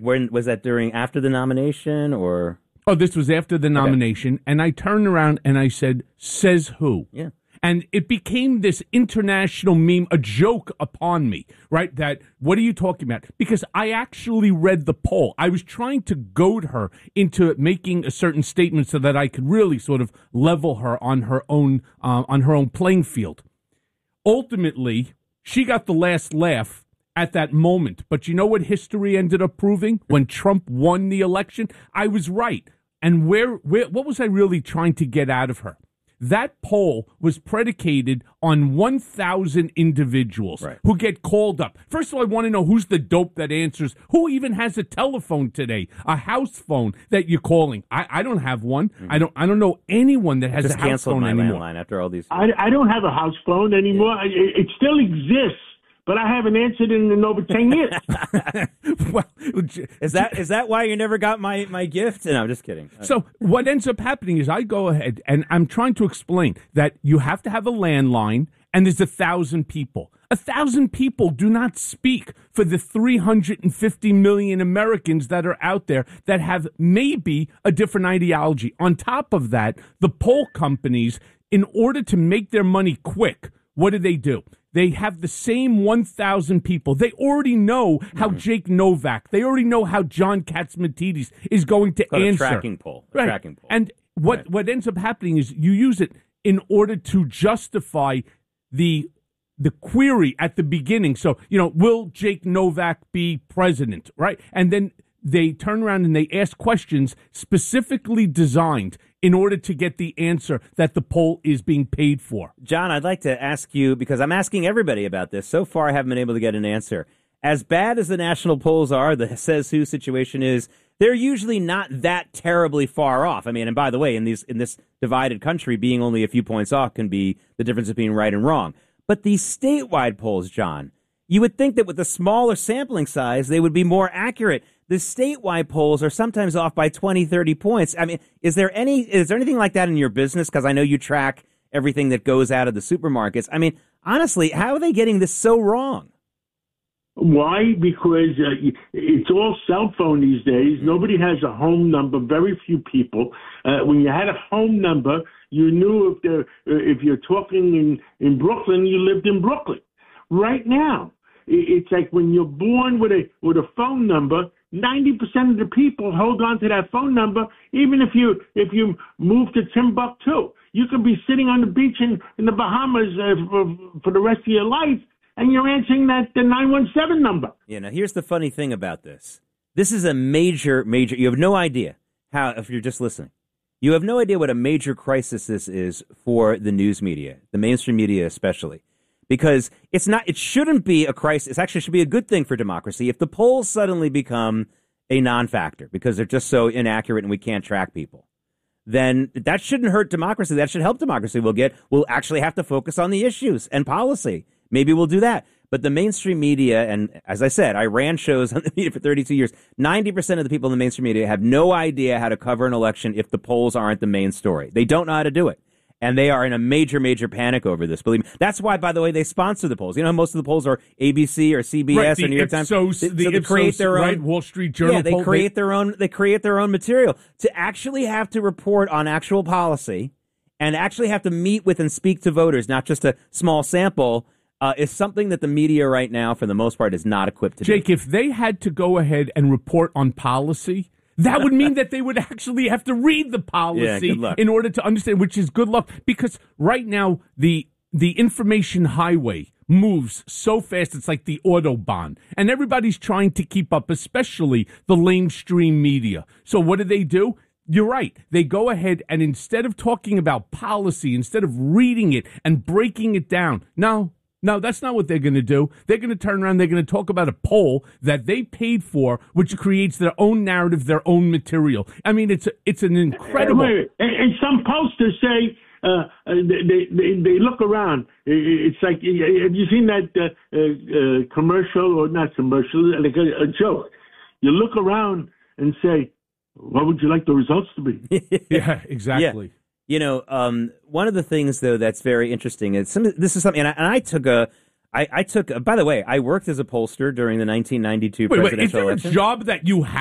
When was that? After the nomination, or? Oh, this was after the nomination, and I turned around and I said, "Says who?" Yeah. And it became this international meme, a joke upon me, right? That, what are you talking about? Because I actually read the poll. I was trying to goad her into making a certain statement so that I could really sort of level her on her own playing field. Ultimately, she got the last laugh at that moment. But you know what history ended up proving? When Trump won the election, I was right. And what was I really trying to get out of her? That poll was predicated on 1,000 individuals who get called up. First of all, I want to know who's the dope that answers. Who even has a telephone today, a house phone that you're calling? I don't have one. Mm-hmm. I don't know anyone that has a house phone anymore. Landline after all these. I don't have a house phone anymore. Yeah. It still exists. But I haven't answered in over 10 years. Well, is that why you never got my gift? No, I'm just kidding. So what ends up happening is I go ahead and I'm trying to explain that you have to have a landline and there's 1,000 people. 1,000 people do not speak for the 350 million Americans that are out there that have maybe a different ideology. On top of that, the poll companies, in order to make their money quick, what do? They have the same 1,000 people. They already know how Jake Novak, they already know how John Catsimatidis is going to answer. A tracking poll. Right. Tracking poll. And what ends up happening is you use it in order to justify the query at the beginning. So, will Jake Novak be president, right? And then they turn around and they ask questions specifically designed in order to get the answer that the poll is being paid for. John, I'd like to ask you, because I'm asking everybody about this. So far, I haven't been able to get an answer. As bad as the national polls are, the says who situation is, they're usually not that terribly far off. I mean, and by the way, in this divided country, being only a few points off can be the difference between right and wrong. But these statewide polls, John, you would think that with a smaller sampling size, they would be more accurate. The statewide polls are sometimes off by 20, 30 points. I mean, is there anything like that in your business? Because I know you track everything that goes out of the supermarkets. I mean, honestly, how are they getting this so wrong? Why? Because it's all cell phone these days. Nobody has a home number, very few people. When you had a home number, you knew if you're talking in Brooklyn, you lived in Brooklyn. Right now, it's like when you're born with a phone number, 90% of the people hold on to that phone number, even if you move to Timbuktu. You could be sitting on the beach in the Bahamas for the rest of your life, and you're answering the 917 number. Yeah, now here's the funny thing about this. This is a major, you have no idea how, if you're just listening, you have no idea what a major crisis this is for the news media, the mainstream media especially. Because it shouldn't be a crisis. It actually should be a good thing for democracy if the polls suddenly become a non-factor because they're just so inaccurate and we can't track people. Then that shouldn't hurt democracy. That should help democracy. We'll actually have to focus on the issues and policy. Maybe we'll do that. But the mainstream media, and as I said, I ran shows on the media for 32 years. 90% of the people in the mainstream media have no idea how to cover an election if the polls aren't the main story. They don't know how to do it. And they are in a major, major panic over this. Believe me. That's why, by the way, they sponsor the polls. You know, most of the polls are ABC or CBS or New York Times. They create their own Wall Street Journal. Yeah, they create their own. They create their own material to actually have to report on actual policy and actually have to meet with and speak to voters, not just a small sample. Is something that the media right now, for the most part, is not equipped to do. Jake, if they had to go ahead and report on policy, that would mean that they would actually have to read the policy in order to understand, which is good luck. Because right now, the information highway moves so fast, it's like the Autobahn. And everybody's trying to keep up, especially the mainstream media. So what do? You're right. They go ahead and instead of talking about policy, instead of reading it and breaking it down, No, that's not what they're going to do. They're going to turn around. They're going to talk about a poll that they paid for, which creates their own narrative, their own material. I mean, it's an incredible. And some posters say they look around. It's like, have you seen that commercial or not commercial? Like a joke. You look around and say, "What would you like the results to be?" Yeah, exactly. Yeah. You know, one of the things, though, that's very interesting is this is something, and I took I took. By the way, I worked as a pollster during the 1992 Wait, is presidential there election. a job that you